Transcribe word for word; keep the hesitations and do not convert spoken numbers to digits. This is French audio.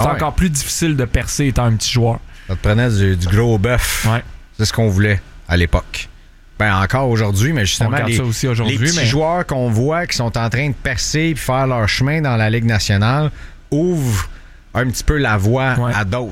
ouais. encore plus difficile de percer étant un petit joueur. Ça te prenait du, du gros bœuf. Ouais. C'est ce qu'on voulait à l'époque. Ben encore aujourd'hui, mais justement, les, ça aussi aujourd'hui, les petits mais... joueurs qu'on voit qui sont en train de percer et faire leur chemin dans la Ligue nationale ouvrent un petit peu la voie ouais. à d'autres.